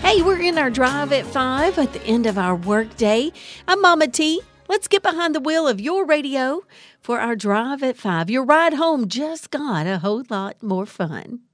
Hey, we're in our drive at 5 at the end of our work day. I'm Mama T. Let's get behind the wheel of your radio for our drive at 5. Your ride home just got a whole lot more fun.